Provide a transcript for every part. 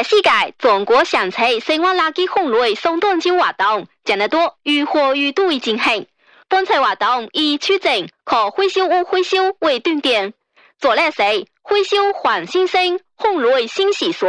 世界中国上车生活垃圾分类送短招活动，真得多如火如荼进行。本次活动以取证和回收物回收为重点，做了是回收换新生，分类新习俗。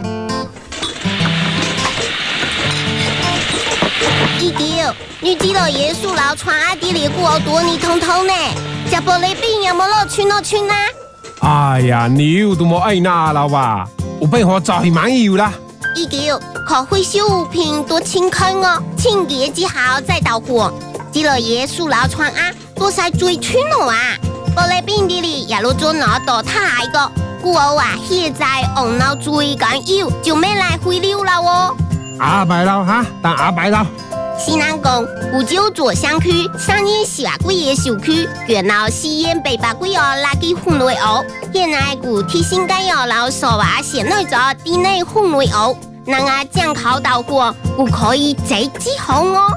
姨舅，你知道耶稣老传阿弟里过多你通通呢？食玻璃饼有冇落村咯村啊？ 哎呀，你都冇爱拿了吧？有办法就係買要啦。 姨舅，可回收物品多清空哦，清潔之後再到貨。知道耶穌老傳啊，多晒最村咯啊！玻璃餅啲里也落咗攞到太個，故我話現在紅腦最緊要就咩來回流啦哦。 阿伯佬哈，但阿伯佬。 西南港古州左鄉區上年18個月小區，原來西園北八個月垃圾分類哦。現在古提醒該有老手話寫內咗地內分類哦，那個將考到過，古可以直接紅哦。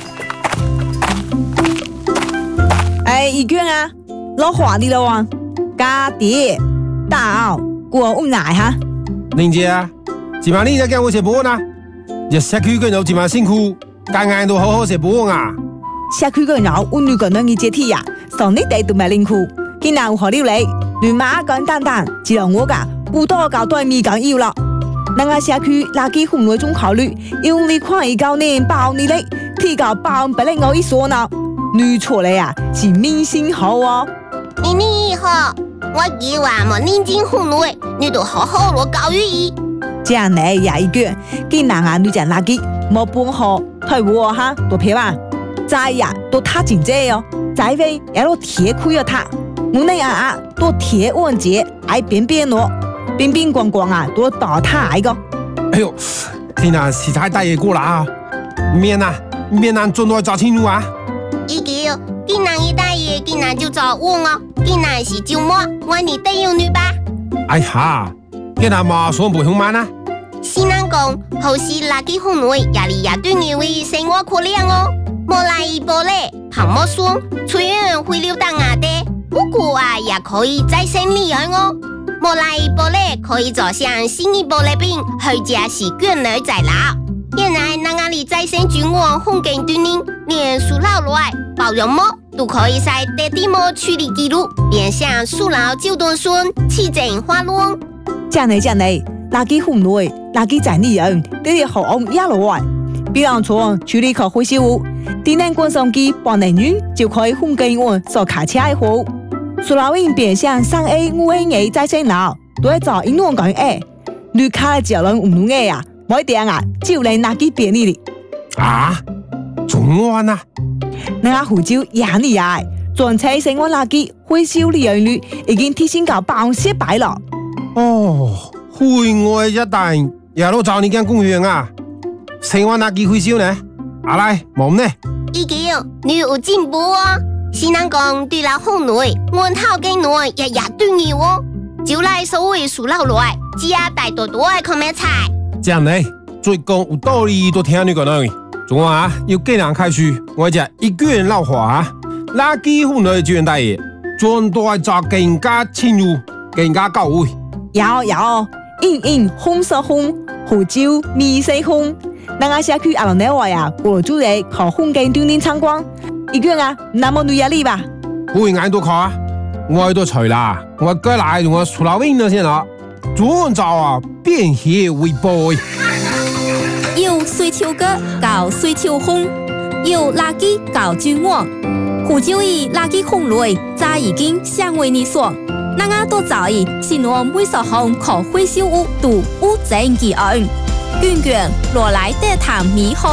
姨娟啊，攞花啲咯，家啲到過屋奶哈。 玲姐啊，今晚你在跟我食飯啊？日社區嘅有今晚辛苦。間間都好好食飯啊！ 社區嘅人有女個人嘅接體呀，上你哋都咪辛苦，今日有何料理？亂馬簡單單，只有我噶不多搞對面緊要啦。那個社區垃圾分類中考慮，用你看一高年包你嘞，提高包不能我一說呢，女錯嘞呀，是明星好哦。 你好，我叫話冇認真分類，你都好好落教育伊。 這樣嚟也一個，今日啊女講垃圾冇半好。退貨哈，多票啊！再呀，都他真濟哦，再位也都鐵虧了他。我那啊都鐵穩節，愛邊邊咯，邊邊光光啊，都倒他一個。 哎呦，天啊，實在大嘢過啦啊！免難盡快找清楚啊！ 姨舅，今日一大爺，今日就找我哦，今日是周末，我你帶有女吧？ 哎呀，今日嘛算不凶慢啊！ 西南講好似垃圾分類壓力也對你為生活可憐哦，冇來一波嘞，旁冇說，雖然會流到牙的，不過啊也可以再生利潤哦，冇來一波嘞，可以做像新一波的餅，回家是卷兒在撈。現在那個里再生菌網風景對您，連樹老來包容膜都可以在地地膜處理記錄，變相樹老就斷順，起整花龍。 這樣嚟。垃圾分類，垃圾在利潤，這啲好安一路來。比方說處理可回收物，電能關上機半年遠就可以分給我所卡車的貨。塑料瓶變相3A、5A 再生爐，都係做一兩個月。你卡就能5月啊，每點啊就嚟垃圾便利哩。 啊，仲安啊？ 那個湖州也厲害，全車生活垃圾回收利潤率已經提升到100%了。 哦。會外一帶也都找你間公園啊，生活垃圾回收呢？阿來冇呢？ 姨舅，你有進步哦。西南講對了分類，我頭嘅內日日對你哦，就來所謂數老來，只要帶多多嘅看咩菜。 這樣呢，最講有道理都聽你講啦。仲話要幾人開始，我只一個人老話啊，垃圾分類專大爺，專帶做更加清楚、更加到位。 有。印紅色紅，湖州米色紅。那個社區阿龍那話呀，過主嚟考風景鍛鍊參觀。一個啊，那麼女壓力吧？ 會眼都考啊，我都除啦，我過來我出老兵了先啦，專找啊變協為報。 有水球歌搞水球紅，有垃圾搞君王，湖州以垃圾分類，早已經相為你說。那個都早已是我每十項可回收物都無證記案，遠遠落來得談美好。